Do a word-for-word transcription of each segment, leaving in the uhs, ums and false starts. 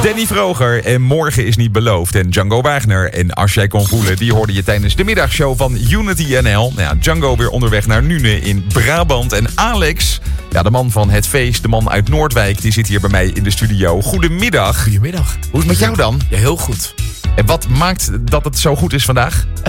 Danny Vroger en Morgen is niet beloofd. En Django Wagner en Als jij kon voelen, die hoorde je tijdens de middagshow van Unity N L. Nou ja, Django weer onderweg naar Nune in Brabant. En Alex, ja, de man van het feest, de man uit Noordwijk, die zit hier bij mij in de studio. Goedemiddag. Goedemiddag. Hoe is het met jou dan? Ja, heel goed. En wat maakt dat het zo goed is vandaag? Uh,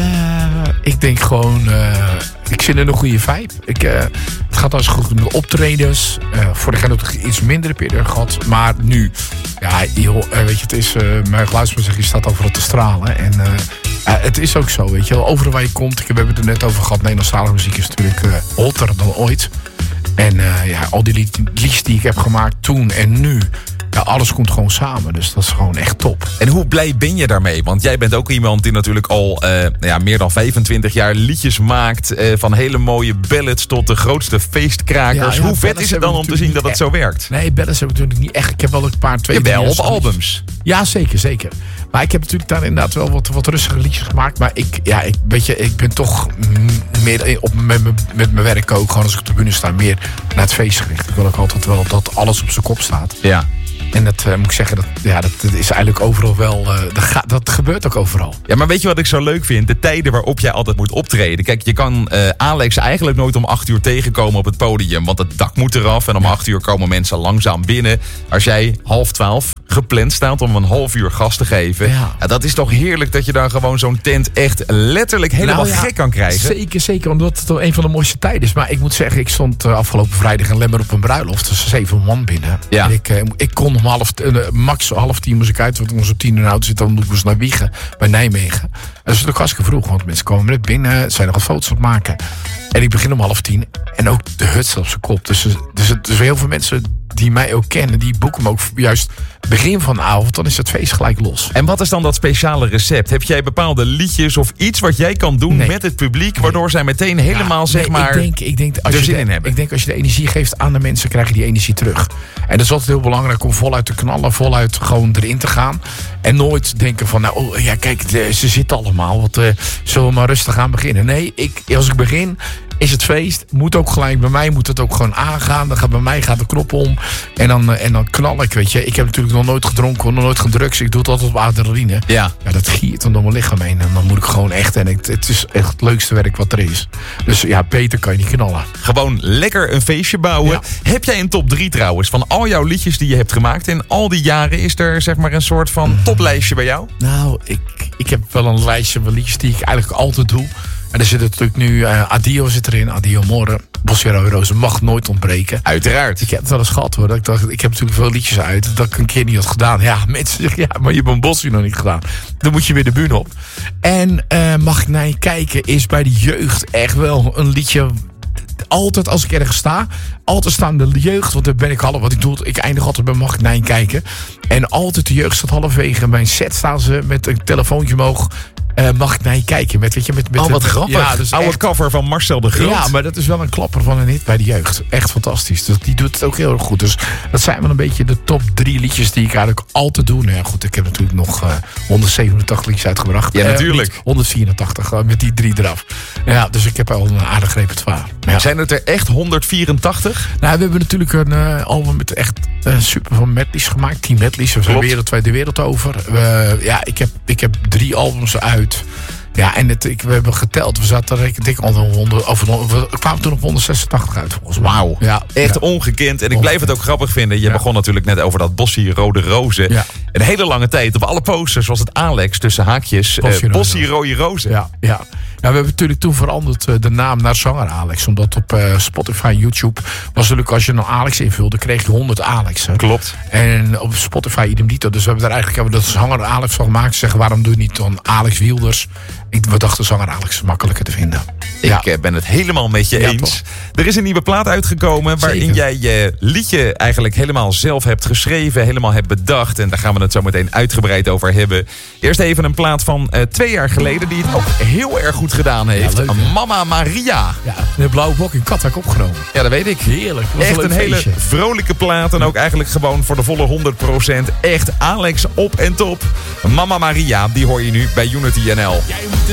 ik denk gewoon, uh, ik zit in een goede vibe. Ik, uh, het gaat als goed met de optredens. Uh, vorig jaar nog iets minder periode gehad. Maar nu, ja, joh, uh, weet je, het is, uh, mijn geluidsman zegt, je staat overal te stralen. En uh, uh, het is ook zo, weet je wel. Overal waar je komt, ik, we hebben het er net over gehad. Nederlandstalige muziek is natuurlijk uh, hotter dan ooit. En uh, ja, al die liedjes die ik heb gemaakt toen en nu. Ja, alles komt gewoon samen, dus dat is gewoon echt top. En hoe blij ben je daarmee? Want jij bent ook iemand die natuurlijk al uh, nou ja, meer dan vijfentwintig jaar liedjes maakt. Uh, van hele mooie ballads tot de grootste feestkrakers. Ja, ja, hoe vet is het dan om te zien dat het zo werkt? Nee, ballads heb ik natuurlijk niet echt. Ik heb wel een paar, twee... Jawel, op albums. Ja, zeker, zeker. Maar ik heb natuurlijk daar inderdaad wel wat, wat rustige liedjes gemaakt. Maar ik, ja, ik, weet je, ik ben toch meer op, met, met mijn werk ook. Gewoon als ik op de bühne sta, meer naar het feest gericht. Ik wil ook altijd wel dat alles op zijn kop staat. Ja. En dat uh, moet ik zeggen, dat, ja, dat, dat is eigenlijk overal wel... Uh, dat, ga, dat gebeurt ook overal. Ja, maar weet je wat ik zo leuk vind? De tijden waarop jij altijd moet optreden. Kijk, je kan uh, Alex eigenlijk nooit om acht uur tegenkomen op het podium. Want het dak moet eraf en om acht uur komen mensen langzaam binnen. Als jij half twaalf gepland staat om een half uur gas te geven. Ja. Ja, dat is toch heerlijk dat je dan gewoon zo'n tent echt letterlijk helemaal nou, ja, gek kan krijgen. Zeker, zeker. Omdat het een van de mooiste tijden is. Maar ik moet zeggen, ik stond uh, afgelopen vrijdag in Lemmer op een bruiloft. Dus zeven man binnen. Ja. En ik, uh, ik kon om half, uh, max half tien moest ik uit. Want onze tien in de auto zit, dan moest ik naar Wiegen bij Nijmegen. En dat is natuurlijk hartstikke vroeg. Want mensen komen net binnen, zijn nog wat foto's aan het maken. En ik begin om half tien. En ook de hut staat op zijn kop. Dus, dus, dus heel veel mensen die mij ook kennen, die boeken me ook juist begin van de avond, dan is het feest gelijk los. En wat is dan dat speciale recept? Heb jij bepaalde liedjes of iets wat jij kan doen nee. met het publiek, waardoor nee. zij meteen helemaal ja, zeg nee, maar ik denk, ik denk, als er je zin de, in hebben? Ik denk als je de energie geeft aan de mensen, krijg je die energie terug. En dat is altijd heel belangrijk om voluit te knallen, voluit gewoon erin te gaan. En nooit denken van, nou, oh, ja kijk, de, ze zitten allemaal, wat, uh, zullen we maar rustig aan beginnen. Nee, ik, als ik begin, is het feest. Moet ook gelijk bij mij, moet het ook gewoon aangaan. Dan gaat bij mij gaat de knop om. En dan, uh, en dan knal ik, weet je. Ik heb natuurlijk nog nooit gedronken, nog nooit gedrukt. Ik doe het altijd op adrenaline. Ja. Ja, dat giert dan door mijn lichaam heen. En dan moet ik gewoon echt, en ik, het is echt het leukste werk wat er is. Dus ja, beter kan je niet knallen. Gewoon lekker een feestje bouwen. Ja. Heb jij een top drie trouwens? Van al jouw liedjes die je hebt gemaakt in al die jaren, is er zeg maar een soort van toplijstje bij jou? Nou, ik, ik heb wel een lijstje van liedjes die ik eigenlijk altijd doe. En er zit natuurlijk nu, uh, Adio zit erin, Adio More, Bossie Rode Rozen mag nooit ontbreken. Uiteraard. Ik heb het wel eens gehad hoor, dat ik dacht, ik heb natuurlijk veel liedjes uit, dat ik een keer niet had gedaan. Ja, mensen zeggen, ja, maar je hebt een Bossie nog niet gedaan. Dan moet je weer de bühne op. En uh, Mag ik naar je kijken is bij de jeugd echt wel een liedje. Altijd als ik ergens sta, altijd staan de jeugd, want daar ben ik half, wat ik doe, ik eindig altijd bij Mag ik naar je kijken. En altijd de jeugd staat halverwege, bij een set staan ze met een telefoontje omhoog. Uh, mag ik naar je kijken? Met, weet je, met, met oh, wat met, grappig. Ja, dus oude echt, cover van Marcel de Groot. Ja, maar dat is wel een klapper van een hit bij de jeugd. Echt fantastisch. Dus die doet het ook heel erg goed. Dus dat zijn wel een beetje de top drie liedjes die ik eigenlijk altijd doe. Nou ja, goed, ik heb natuurlijk nog uh, honderdzevenentachtig liedjes uitgebracht. Ja, natuurlijk. Uh, honderdvierentachtig, uh, met die drie eraf. Ja, dus ik heb al een aardig repertoire. Ja. Zijn het er echt honderdvierentachtig? Nou, we hebben natuurlijk een uh, album met echt uh, super van medleys gemaakt. tien medleys. We zijn wereldwijd de wereld over. Uh, ja, ik heb, ik heb drie albums uit. Ja, en het, ik, we hebben geteld. We zaten er dik al honderd, over, we kwamen toen op honderdzesentachtig uit volgens mij. Wauw, ja, echt ja. ongekend. En ik blijf het ook grappig vinden. Je ja. begon natuurlijk net over dat Bossie Rode Rozen. Ja. Een hele lange tijd op alle posters was het Alex tussen haakjes. Bossie, uh, Bossie Rode Rozen. Ja, ja. Ja, we hebben natuurlijk toen veranderd uh, de naam naar zanger Alex. Omdat op uh, Spotify en YouTube was natuurlijk als je een Alex invulde, kreeg je honderd Alex. Hè? Klopt. En op Spotify idem dito. Dus we hebben daar eigenlijk hebben we dat zanger Alex van gemaakt. Zeggen, waarom doe je niet dan Alex Wilders? Ik, we dachten zanger Alex makkelijker te vinden. Ik ja. ben het helemaal met je ja, eens. Toch? Er is een nieuwe plaat uitgekomen waarin Zeker. jij je liedje eigenlijk helemaal zelf hebt geschreven, helemaal hebt bedacht. En daar gaan we het zo meteen uitgebreid over hebben. Eerst even een plaat van uh, twee jaar geleden die het ook heel erg goed gedaan heeft. Ja, leuk, Mama Maria. Ja, de Blauwe Bok in Katwijk opgenomen. Ja, dat weet ik. Heerlijk. Echt een, een hele feestje. vrolijke plaat. En ook eigenlijk gewoon voor de volle honderd procent. Echt Alex op en top. Mama Maria, die hoor je nu bij Unity N L. Jij moet